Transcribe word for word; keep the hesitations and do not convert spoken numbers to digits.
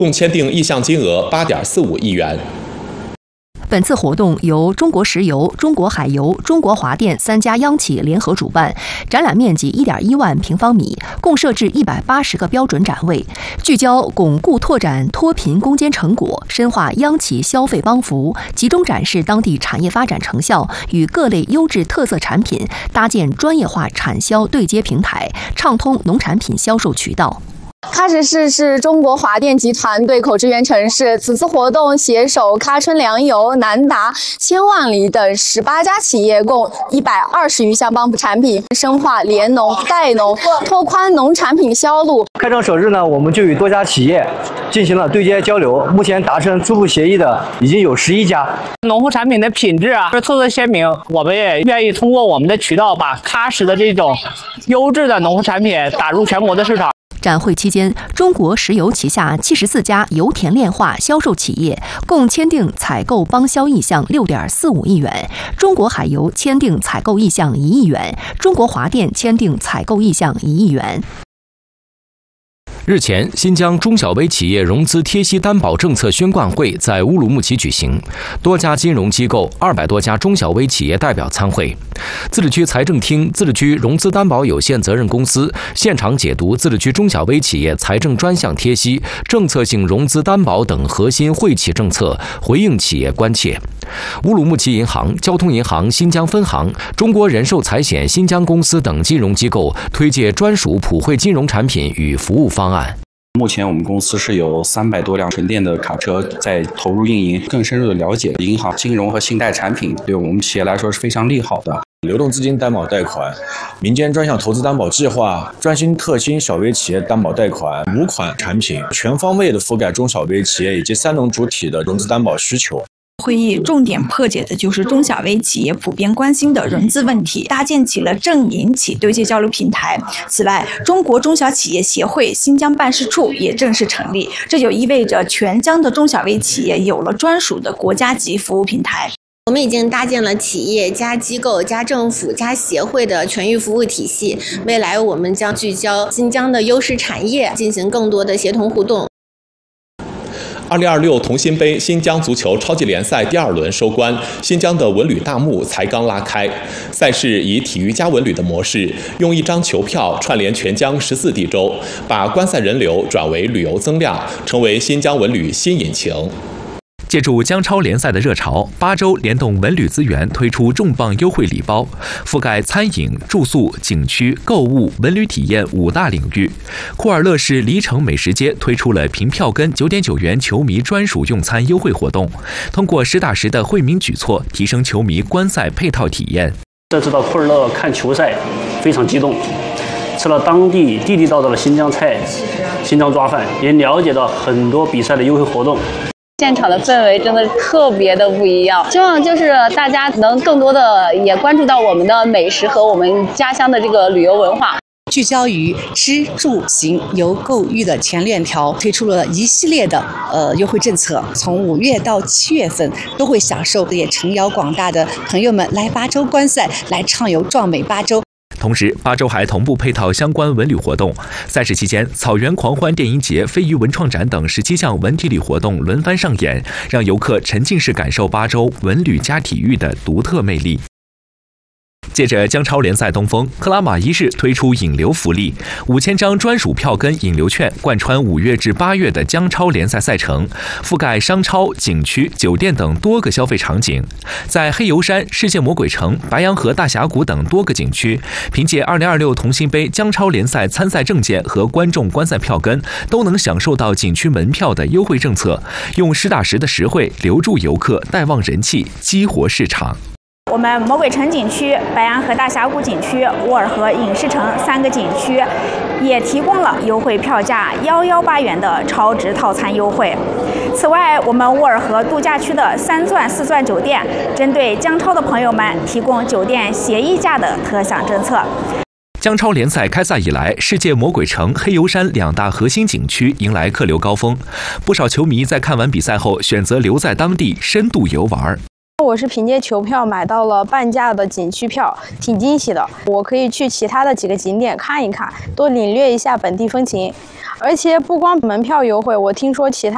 共签订意向金额八点四五亿元。 本次活动由中国石油、中国海油、中国华电三家央企联合主办，展览面积一点一万平方米，共设置一百八十个标准展位，聚焦巩固拓展脱贫攻坚成果，深化央企消费帮扶，集中展示当地产业发展成效与各类优质特色产品，搭建专业化产销对接平台，畅通农产品销售渠道。 喀什市是中国华电集团对口支援城市。此次活动携手喀春粮油、南达、千万里等十八家企业，共一百二十余项帮扶产品，深化联农、代农，拓宽农产品销路。 开张首日呢，我们就与多家企业进行了对接交流，目前达成初步协议的已经有十一家。 农副产品的品质啊是特色鲜明，我们也愿意通过我们的渠道，把喀什的这种优质的农副产品打入全国的市场。 展会期间，中国石油旗下七十四家油田炼化销售企业共签订采购帮销意向六点四五亿元，中国海油签订采购意向一亿元，中国华电签订采购意向一亿元。 日前，新疆中小微企业融资贴息担保政策宣贯会在乌鲁木齐举行，多家金融机构、二百多家中小微企业代表参会。自治区财政厅自治区融资担保有限责任公司现场解读自治区中小微企业财政专项贴息、政策性融资担保等核心惠企政策，回应企业关切。乌鲁木齐银行、交通银行新疆分行、中国人寿财险新疆公司等金融机构推介专属普惠金融产品与服务方案。 目前我们公司是有三百多辆纯电的卡车在投入运营，更深入的了解银行金融和信贷产品，对我们企业来说是非常利好的。 流动资金担保贷款、民间专项投资担保计划、专新特新小微企业担保贷款五款产品，全方位的覆盖中小微企业以及三农主体的融资担保需求。 会议重点破解的就是中小微企业普遍关心的融资问题，搭建起了政银企对接交流平台。此外，中国中小企业协会新疆办事处也正式成立，这就意味着全疆的中小微企业有了专属的国家级服务平台。 我们已经搭建了企业加机构加政府加协会的全域服务体系，未来我们将聚焦新疆的优势产业，进行更多的协同互动。 二零二六同心杯新疆足球超级联赛第二轮收官，新疆的文旅大幕才刚拉开。赛事以体育加文旅的模式，用一张球票串联全疆十四地州，把观赛人流转为旅游增量，成为新疆文旅新引擎。 借助疆超联赛的热潮，巴州联动文旅资源推出重磅优惠礼包，覆盖餐饮、住宿、景区、购物、文旅体验五大领域。库尔勒市黎城美食街推出了凭票根九点九元球迷专属用餐优惠活动，通过实打实的惠民举措，提升球迷观赛配套体验。 这次到库尔勒看球赛非常激动，吃了当地地地道道的新疆菜、新疆抓饭，也了解到很多比赛的优惠活动。 现场的氛围真的特别的不一样，希望就是大家能更多的也关注到我们的美食和我们家乡的这个旅游文化。 聚焦于吃住行游购娱的前链条，推出了一系列的呃优惠政策，从五月到七月份都会享受，也诚邀广大的朋友们来巴州观赛，来畅游壮美巴州。 同时，巴州还同步配套相关文旅活动。赛事期间，草原狂欢电影节、飞鱼文创展等十七项文体旅活动轮番上演，让游客沉浸式感受巴州文旅加体育的独特魅力。借着疆超联赛东风，克拉玛依市推出引流福利，五千张专属票根引流券贯穿五月至八月的疆超联赛赛程，覆盖商超、景区、酒店等多个消费场景。在黑油山、世界魔鬼城、白洋河大峡谷等多个景区，凭借二零二六同心杯疆超联赛参赛证件和观众观赛票根，都能享受到景区门票的优惠政策，用实打实的实惠留住游客，带旺人气，激活市场。 我们魔鬼城景区、白洋河大峡谷景区、沃尔河影视城三个景区也提供了优惠票价幺幺八元的超值套餐优惠。此外，我们沃尔河度假区的三钻四钻酒店针对疆超的朋友们提供酒店协议价的特享政策。 疆超联赛开赛以来，世界魔鬼城、黑油山两大核心景区迎来客流高峰，不少球迷在看完比赛后选择留在当地深度游玩。 我是凭借球票买到了半价的景区票，挺惊喜的。我可以去其他的几个景点看一看，多领略一下本地风情。而且不光门票优惠，我听说其他